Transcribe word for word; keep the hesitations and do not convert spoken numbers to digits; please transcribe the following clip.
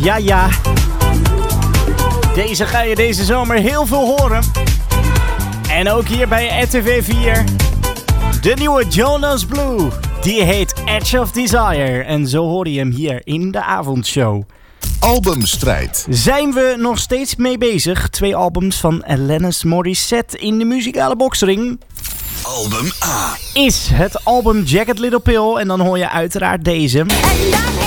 Ja, ja. Deze ga je deze zomer heel veel horen. En ook hier bij R T V vier. De nieuwe Jonas Blue. Die heet Edge of Desire. En zo hoor je hem hier in de avondshow. Albumstrijd. Zijn we nog steeds mee bezig. Twee albums van Alanis Morissette in de muzikale boksring. Album A Is het album Jagged Little Pill. En dan hoor je uiteraard deze.